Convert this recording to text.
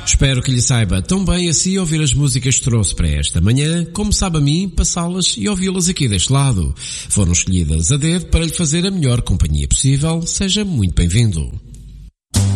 Espero que lhe saiba tão bem assim ouvir as músicas que trouxe para esta manhã, como sabe a mim passá-las e ouvi-las aqui deste lado. Foram escolhidas a dedo para lhe fazer a melhor companhia possível. Seja muito bem-vindo.